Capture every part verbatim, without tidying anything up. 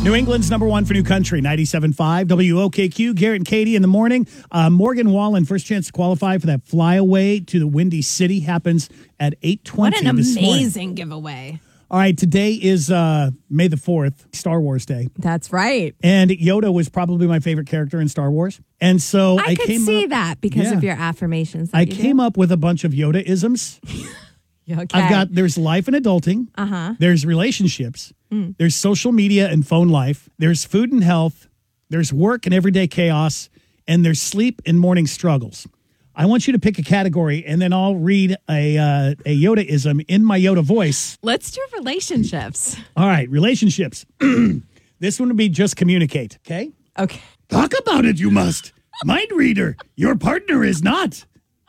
New England's number one for new country, ninety-seven point five W O K Q. Garrett and Katie in the morning. Uh, Morgan Wallen, first chance to qualify for that flyaway to the Windy City, happens at eight twenty What an this amazing morning. giveaway. All right, today is uh, May the fourth, Star Wars Day. That's right. And Yoda was probably my favorite character in Star Wars. And so I, I could came see up, that because yeah. of your affirmations. that I you came do. up with a bunch of Yoda-isms. Okay. I've got, there's life and adulting. Uh-huh. There's relationships. Mm. There's social media and phone life. There's food and health. There's work and everyday chaos. And there's sleep and morning struggles. I want you to pick a category, and then I'll read a uh, a Yoda-ism in my Yoda voice. Let's do relationships. All right, relationships. This one would be just communicate, okay? Okay. Talk about it, you must. Mind reader, your partner is not.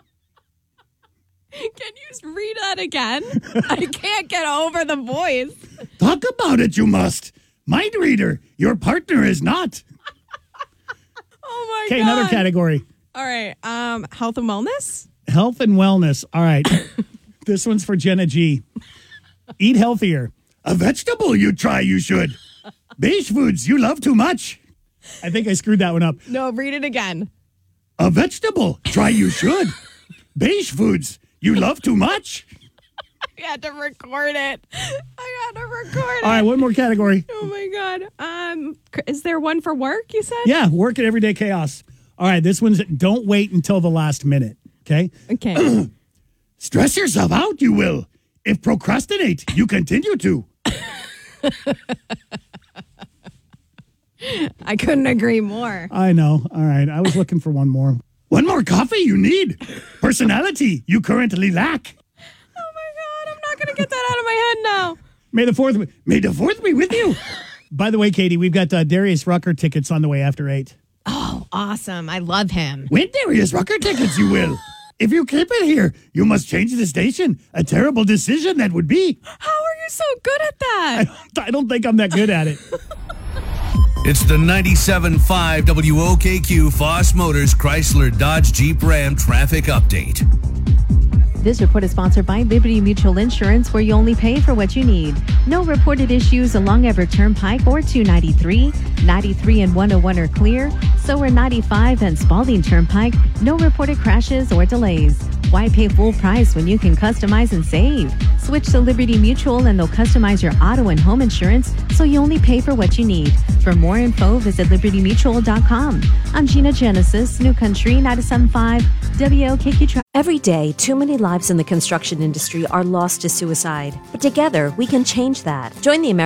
Can you read that again? I can't get over the voice. Talk about it, you must. Mind reader, your partner is not. Oh my Okay, god. another category. All right. Um, health and wellness. Health and wellness. All right. This one's for Jenna G. Eat healthier. A vegetable you try, you should. Beige foods you love too much. I think I screwed that one up. No, read it again. A vegetable try you should. Beige foods you love too much. I had to record it. I had to record it. All right, one more category. Oh my god. Um, is there one for work? You said. Yeah, work at everyday chaos. All right, this one's don't wait until the last minute. Okay. Okay. Stress yourself out, you will. If procrastinate, you continue to. I couldn't agree more. I know. All right, I was looking for one more. One more coffee you need. Personality you currently lack. Oh my god, I'm not gonna get that out of my head now. May the fourth. May the fourth be with you. By the way, Katie, we've got uh, Darius Rucker tickets on the way after eight. Oh, awesome. I love him. Win Darius Rucker tickets, you will. If you keep it here, you must change the station. A terrible decision that would be. How are you so good at that? I don't, I don't think I'm that good at it. It's the ninety-seven point five W O K Q Foss Motors Chrysler Dodge Jeep Ram traffic update. This report is sponsored by Liberty Mutual Insurance, where you only pay for what you need. No reported issues along Everett Turnpike or two ninety-three. ninety-three and one oh one are clear. So are ninety-five and Spalding Turnpike. No reported crashes or delays. Why pay full price when you can customize and save? Switch to Liberty Mutual and they'll customize your auto and home insurance so you only pay for what you need. For more info, visit liberty mutual dot com. I'm Gina Genesis, New Country ninety-seven point five W O K Q Tra- Every day, too many lives in the construction industry are lost to suicide. But together, we can change that. Join the American